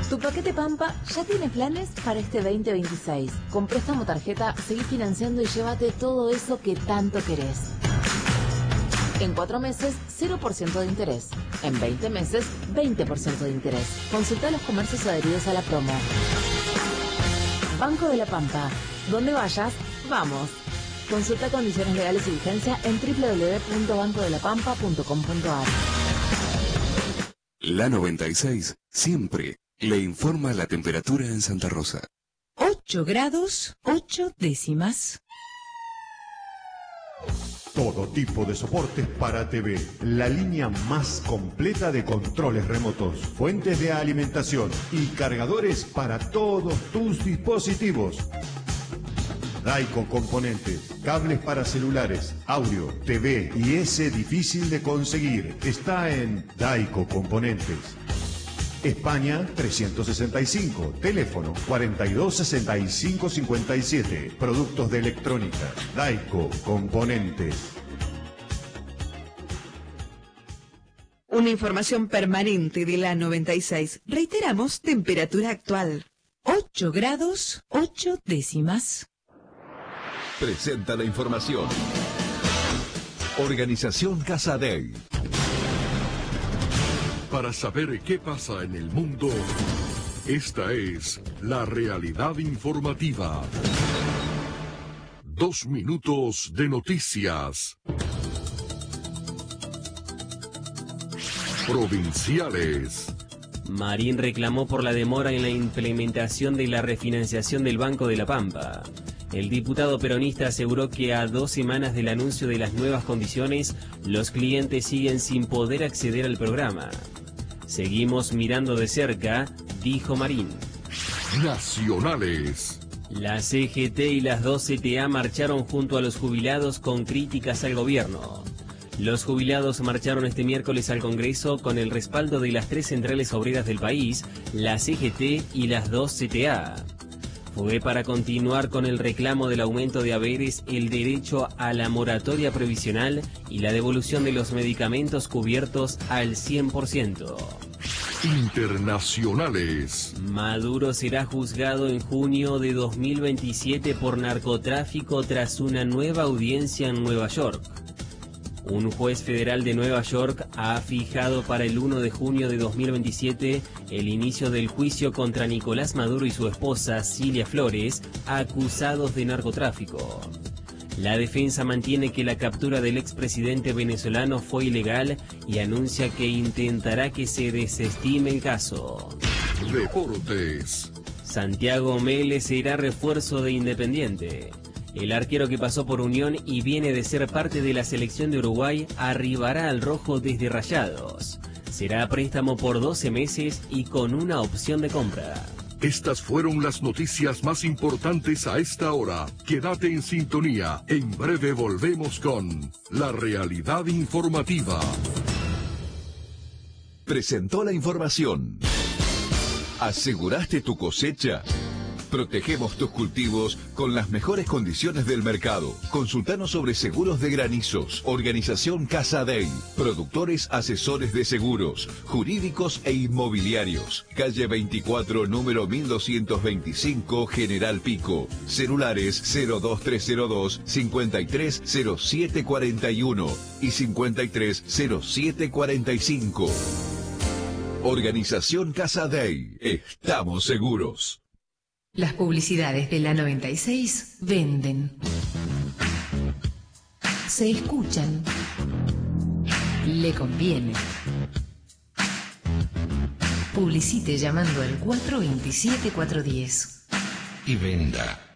Tu paquete Pampa ya tiene planes para este 2026. Con préstamo tarjeta, seguí financiando y llévate todo eso que tanto querés. En 4 meses, 0% de interés. En 20 meses, 20% de interés. Consulta los comercios adheridos a la promo. Banco de la Pampa. Donde vayas, vamos. Consulta condiciones legales y vigencia en www.bancodelapampa.com.ar. La 96 siempre le informa la temperatura en Santa Rosa. 8 grados, 8 décimas. Todo tipo de soportes para TV. La línea más completa de controles remotos, fuentes de alimentación y cargadores para todos tus dispositivos. Daico Componentes, cables para celulares, audio, TV y ese difícil de conseguir. Está en Daico Componentes. España 365, teléfono 426557, productos de electrónica, Daico Componentes. Una información permanente de la 96. Reiteramos, temperatura actual. 8 grados, 8 décimas. Presenta la información. Organización Casa Day. Para saber qué pasa en el mundo, esta es la realidad informativa. 2 minutos de noticias. Provinciales. Marín reclamó por la demora en la implementación de la refinanciación del Banco de la Pampa. El diputado peronista aseguró que a 2 semanas del anuncio de las nuevas condiciones, los clientes siguen sin poder acceder al programa. Seguimos mirando de cerca, dijo Marín. Nacionales. La CGT y las 2 CTA marcharon junto a los jubilados con críticas al gobierno. Los jubilados marcharon este miércoles al Congreso con el respaldo de las 3 centrales obreras del país, la CGT y las 2 CTA. Fue para continuar con el reclamo del aumento de haberes, el derecho a la moratoria previsional y la devolución de los medicamentos cubiertos al 100%. Internacionales. Maduro será juzgado en junio de 2027 por narcotráfico tras una nueva audiencia en Nueva York. Un juez federal de Nueva York ha fijado para el 1 de junio de 2027 el inicio del juicio contra Nicolás Maduro y su esposa Cilia Flores, acusados de narcotráfico. La defensa mantiene que la captura del expresidente venezolano fue ilegal y anuncia que intentará que se desestime el caso. Deportes. Santiago Mele será refuerzo de Independiente. El arquero que pasó por Unión y viene de ser parte de la selección de Uruguay arribará al rojo desde Rayados. Será a préstamo por 12 meses y con una opción de compra. Estas fueron las noticias más importantes a esta hora. Quédate en sintonía. En breve volvemos con la realidad informativa. Presentó la información. ¿Aseguraste tu cosecha? Protegemos tus cultivos con las mejores condiciones del mercado. Consultanos sobre seguros de granizos. Organización Casa Day. Productores asesores de seguros, jurídicos e inmobiliarios. Calle 24, número 1225, General Pico. Celulares 02302 530741 y 530745. Organización Casa Day. Estamos seguros. Las publicidades de la 96 venden. Se escuchan. Le conviene. Publicite llamando al 427-410. Y venda.